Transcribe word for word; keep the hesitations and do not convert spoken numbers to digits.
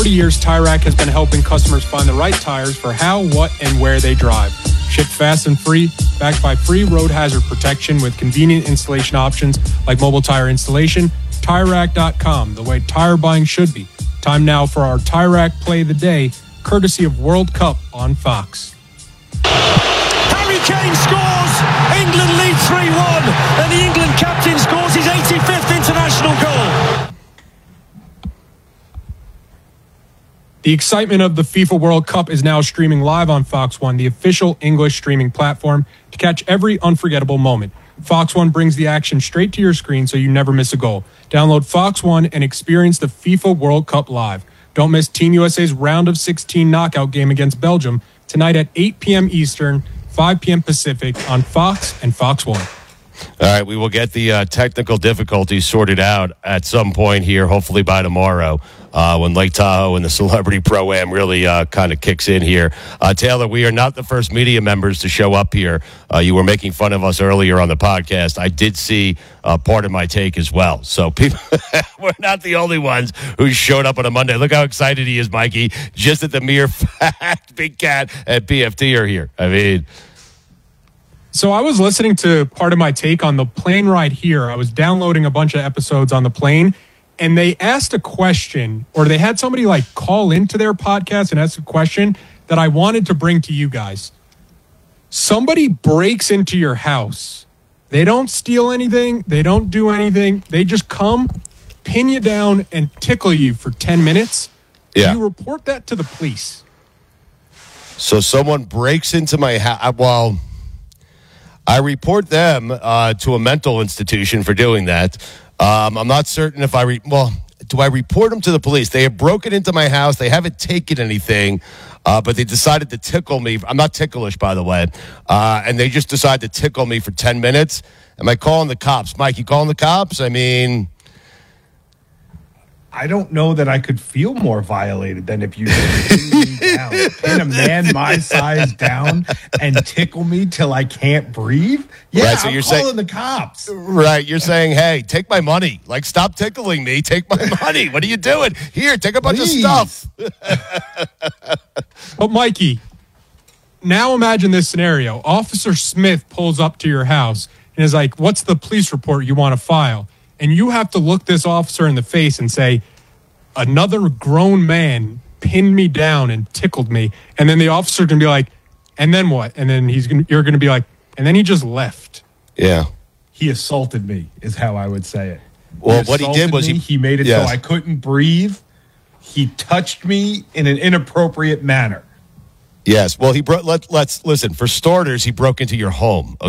thirty years, Tire Rack has been helping customers find the right tires for how, what, and where they drive. Shipped fast and free, backed by free road hazard protection with convenient installation options like mobile tire installation. Tire Rack dot com, the way tire buying should be. Time now for our Tire Rack Play of the Day, courtesy of World Cup on Fox. Harry Kane scores! England lead three one, and the England captain scores his eighty-fifth international goal. The excitement of the FIFA World Cup is now streaming live on Fox One, the official English streaming platform, to catch every unforgettable moment. Fox One brings the action straight to your screen so you never miss a goal. Download Fox One and experience the FIFA World Cup live. Don't miss Team U S A's round of sixteen knockout game against Belgium tonight at eight p.m. Eastern, five p.m. Pacific on Fox and Fox One. All right, we will get the uh, technical difficulties sorted out at some point here, hopefully by tomorrow, uh, when Lake Tahoe and the Celebrity Pro-Am really uh, kind of kicks in here. Uh, Taylor, we are not the first media members to show up here. Uh, you were making fun of us earlier on the podcast. I did see uh, part of my take as well. So people, we're not the only ones who showed up on a Monday. Look how excited he is, Mikey, just at the mere fact Big Cat and P F T are here. I mean... So I was listening to part of my take on the plane ride here. I was downloading a bunch of episodes on the plane, and they asked a question, or they had somebody like call into their podcast and ask a question that I wanted to bring to you guys. Somebody breaks into your house. They don't steal anything. They don't do anything. They just come, pin you down, and tickle you for ten minutes. Yeah. You report that to the police. So someone breaks into my house. Well... I report them uh, to a mental institution for doing that. Um, I'm not certain if I, re- well, do I report them to the police? They have broken into my house. They haven't taken anything, uh, but they decided to tickle me. I'm not ticklish, by the way. Uh, and they just decided to tickle me for ten minutes. Am I calling the cops? Mike, you calling the cops? I mean... I don't know that I could feel more violated than if you pin me down. Pin a man my size down and tickle me till I can't breathe? Yeah, right, so I'm you're calling saying, the cops. Right, you're saying, hey, take my money. Like, stop tickling me. Take my money. What are you doing? Here, take a bunch Please. of stuff. But, Mikey, now imagine this scenario. Officer Smith pulls up to your house and is like, what's the police report you want to file? And you have to look this officer in the face and say, another grown man pinned me down and tickled me. And then the officer can be like, and then what? And then he's gonna, you're going to be like, and then he just left. Yeah. He assaulted me is how I would say it. Well, what he did was me. he, he made it yes. so I couldn't breathe. He touched me in an inappropriate manner. Yes. Well, he brought. Let, let's listen. For starters, he broke into your home. Okay.